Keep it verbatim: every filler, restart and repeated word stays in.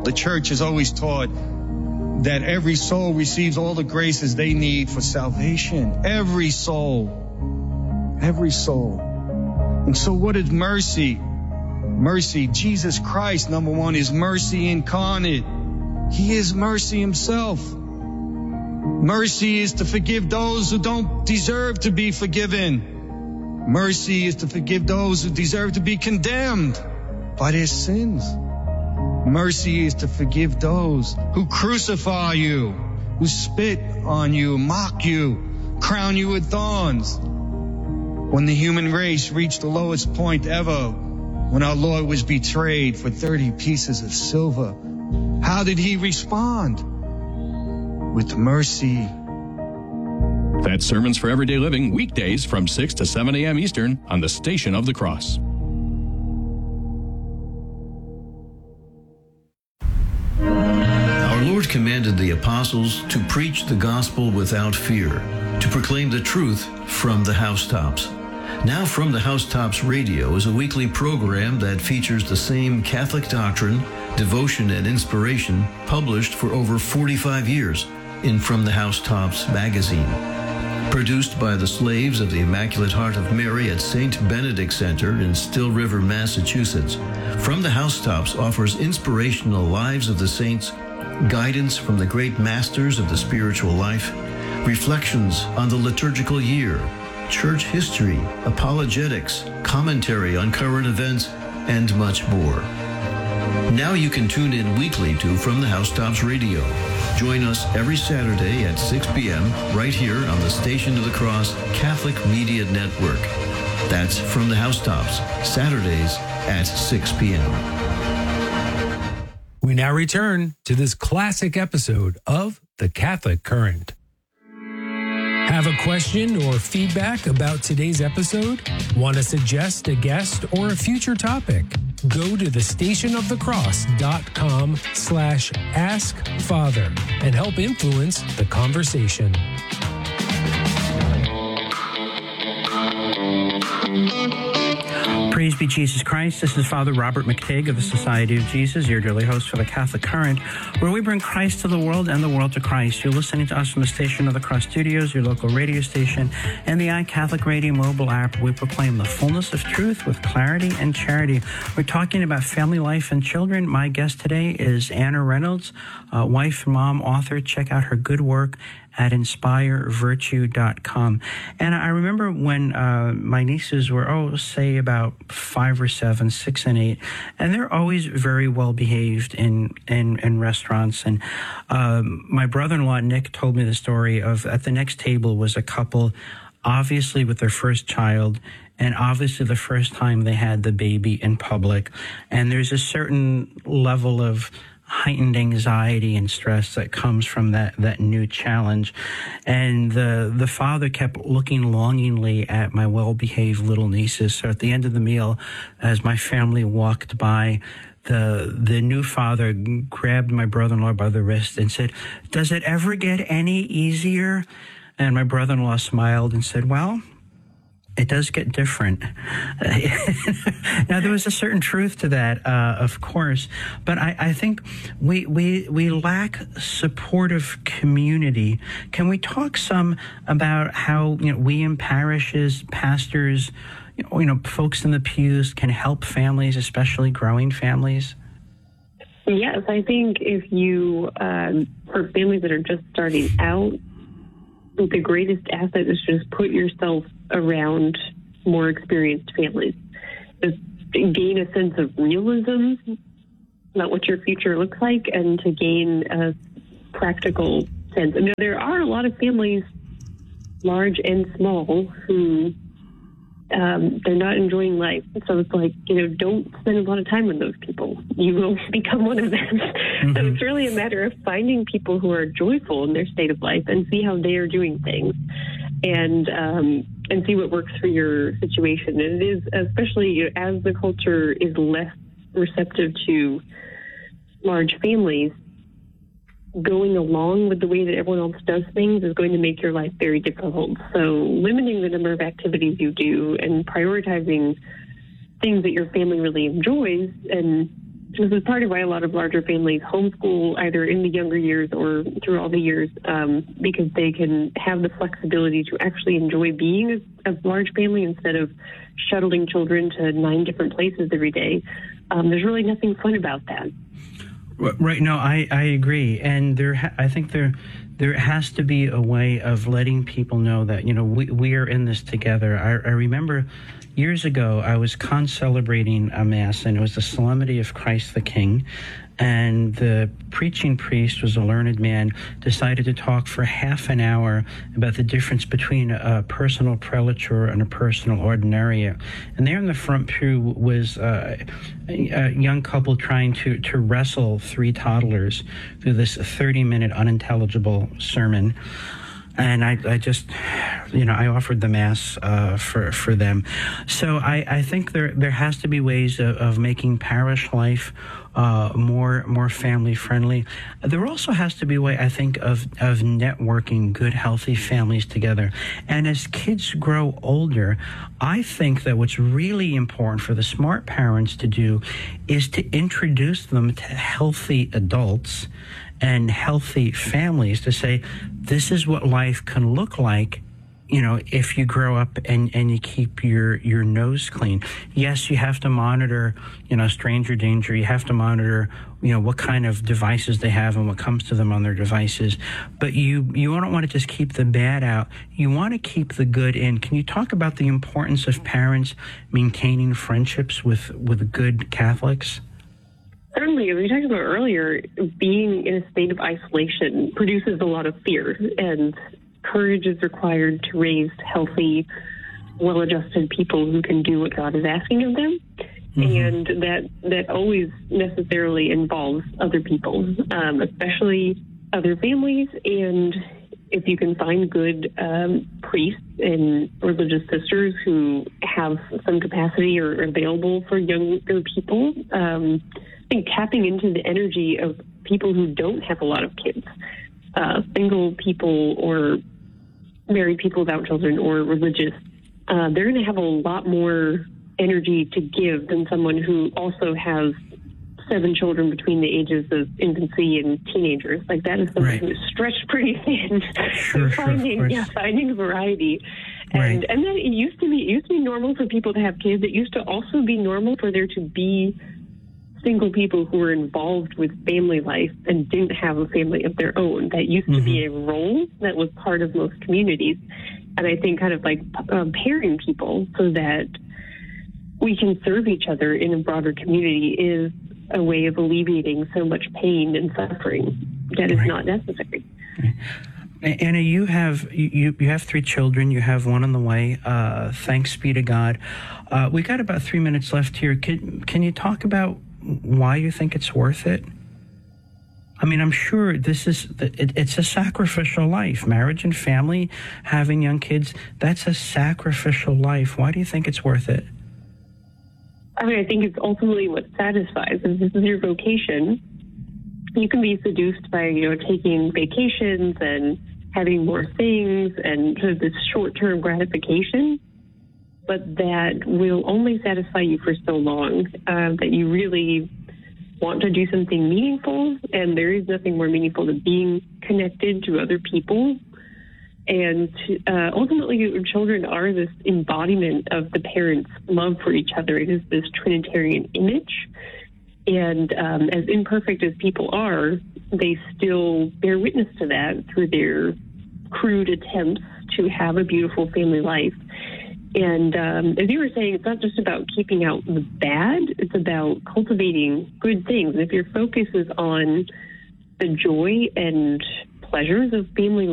The church has always taught that every soul receives all the graces they need for salvation. Every soul. Every soul. And so what is mercy? Mercy, Jesus Christ, number one, is mercy incarnate. He is mercy himself. Mercy is to forgive those who don't deserve to be forgiven. Mercy is to forgive those who deserve to be condemned by their sins. Mercy is to forgive those who crucify you, who spit on you, mock you, crown you with thorns. When the human race reached the lowest point ever, when our Lord was betrayed for thirty pieces of silver, how did he respond? With mercy. That's Sermons for Everyday Living, weekdays from six to seven a.m. Eastern on the Station of the Cross. Our Lord commanded the apostles to preach the gospel without fear, to proclaim the truth from the housetops. Now From the Housetops Radio is a weekly program that features the same Catholic doctrine, devotion, and inspiration published for over forty-five years in From the Housetops magazine. Produced by the Slaves of the Immaculate Heart of Mary at Saint Benedict Center in Still River, Massachusetts, From the Housetops offers inspirational lives of the saints, guidance from the great masters of the spiritual life, reflections on the liturgical year, church history, apologetics, commentary on current events, and much more. Now you can tune in weekly to From the Housetops Radio. Join us every Saturday at six p.m. right here on the Station of the Cross Catholic Media Network. That's From the Housetops, Saturdays at six p.m. We now return to this classic episode of The Catholic Current. Have a question or feedback about today's episode? Want to suggest a guest or a future topic? Go to thestationofthecross.com slash ask father and help influence the conversation. Praise be Jesus Christ. This is Father Robert McTigg of the Society of Jesus, your daily host for the Catholic Current, where we bring Christ to the world and the world to Christ. You're listening to us from the Station of the Cross Studios, your local radio station, and the iCatholic Radio mobile app. We proclaim the fullness of truth with clarity and charity. We're talking about family life and children. My guest today is Anna Reynolds, uh, wife, mom, author. Check out her good work at inspire virtue dot com. And I remember when uh, my nieces were, oh, say about five or seven, six and eight, and they're always very well behaved in, in, in restaurants. And um, my brother-in-law, Nick, told me the story of at the next table was a couple, obviously with their first child, and obviously the first time they had the baby in public. And there's a certain level of heightened anxiety and stress that comes from that, that new challenge. And the the father kept looking longingly at my well-behaved little nieces. So at the end of the meal, as my family walked by, the the new father grabbed my brother-in-law by the wrist and said, "Does it ever get any easier?" And my brother-in-law smiled and said, "Well, it does get different." Now, there was a certain truth to that, uh, of course, but I, I think we, we we lack supportive community. Can we talk some about how, you know, we in parishes, pastors, you know, you know, folks in the pews can help families, especially growing families? Yes, I think if you, um, for families that are just starting out, the greatest asset is just put yourself around more experienced families. Just gain a sense of realism about what your future looks like, and to gain a practical sense. I mean, there are a lot of families, large and small, who um, they're not enjoying life. So it's like, you know, don't spend a lot of time with those people. You will become one of them. Mm-hmm. So it's really a matter of finding people who are joyful in their state of life and see how they are doing things, and um, and see what works for your situation. And it is, especially, you know, as the culture is less receptive to large families, going along with the way that everyone else does things is going to make your life very difficult. So limiting the number of activities you do and prioritizing things that your family really enjoys, and this is part of why a lot of larger families homeschool either in the younger years or through all the years, um, because they can have the flexibility to actually enjoy being a, a large family instead of shuttling children to nine different places every day. Um, there's really nothing fun about that. Right. No, I, I agree. And there, ha- I think there, there has to be a way of letting people know that, you know, we, we are in this together. I, I remember years ago, I was con-celebrating a Mass, and it was the Solemnity of Christ the King. And the preaching priest was a learned man, decided to talk for half an hour about the difference between a personal prelature and a personal ordinaria. And there in the front pew was uh, a young couple trying to, to wrestle three toddlers through this thirty-minute unintelligible sermon. And I, I just, you know, I offered the Mass uh, for for them. So I, I think there there has to be ways of, of making parish life uh, more more family friendly. There also has to be a way, I think, of of networking good, healthy families together. And as kids grow older, I think that what's really important for the smart parents to do is to introduce them to healthy adults and healthy families, to say, this is what life can look like, you know, if you grow up and, and you keep your, your nose clean. Yes, you have to monitor, you know, stranger danger. You have to monitor, you know, what kind of devices they have and what comes to them on their devices. But you, you don't want to just keep the bad out. You want to keep the good in. Can you talk about the importance of parents maintaining friendships with, with good Catholics? Certainly, as we talked about earlier, being in a state of isolation produces a lot of fear, and courage is required to raise healthy, well-adjusted people who can do what God is asking of them. Mm-hmm. And that that always necessarily involves other people, um, especially other families. And if you can find good um, priests and religious sisters who have some capacity or are available for younger people, um, I think tapping into the energy of people who don't have a lot of kids, uh, single people or married people without children or religious, uh, they're going to have a lot more energy to give than someone who also has seven children between the ages of infancy and teenagers. Like, that is someone right. who's stretched pretty thin. Sure, so finding, sure, yeah, finding variety. And right. and then it used to be it used to be normal for people to have kids. It used to also be normal for there to be single people who were involved with family life and didn't have a family of their own. That used mm-hmm. to be a role that was part of most communities. And I think kind of like um, pairing people so that we can serve each other in a broader community is a way of alleviating so much pain and suffering that is right. not necessary. Right. Anna, you have you, you have three children. You have one on the way. Uh, thanks be to God. Uh, we got about three minutes left here. Can, can you talk about why you think it's worth it? I mean, I'm sure this is, it, it's a sacrificial life. Marriage and family, having young kids, that's a sacrificial life. Why do you think it's worth it? I mean, I think it's ultimately what satisfies. If this is your vocation, you can be seduced by, you know, taking vacations and having more things and sort of this short-term gratification, but that will only satisfy you for so long, uh, that you really want to do something meaningful, and there is nothing more meaningful than being connected to other people. And uh, ultimately, your children are this embodiment of the parents' love for each other. It is this Trinitarian image. And um, as imperfect as people are, they still bear witness to that through their crude attempts to have a beautiful family life. And um, as you were saying, it's not just about keeping out the bad, it's about cultivating good things. And if your focus is on the joy and pleasures of family